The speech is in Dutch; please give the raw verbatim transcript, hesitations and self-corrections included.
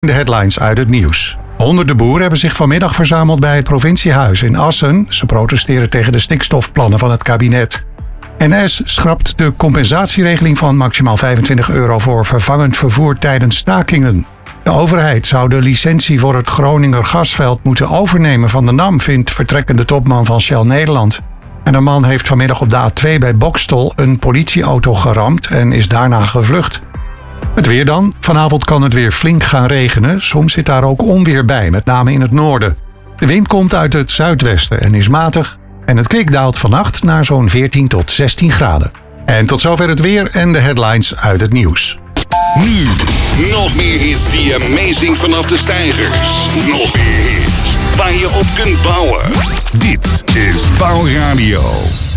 De headlines uit het nieuws. Honderden boeren hebben zich vanmiddag verzameld bij het provinciehuis in Assen. Ze protesteren tegen de stikstofplannen van het kabinet. N S schrapt de compensatieregeling van maximaal vijfentwintig euro voor vervangend vervoer tijdens stakingen. De overheid zou de licentie voor het Groninger gasveld moeten overnemen van de NAM, vindt vertrekkende topman van Shell Nederland. En een man heeft vanmiddag op de A twee bij Boxtel een politieauto geramd en is daarna gevlucht. Het weer dan. Vanavond kan het weer flink gaan regenen. Soms zit daar ook onweer bij, met name in het noorden. De wind komt uit het zuidwesten en is matig. En het kwik daalt vannacht naar zo'n veertien tot zestien graden. En tot zover het weer en de headlines uit het nieuws. Nu, nog meer hits die amazing vanaf de stijgers. Nog meer hits waar je op kunt bouwen. Dit is Bouwradio.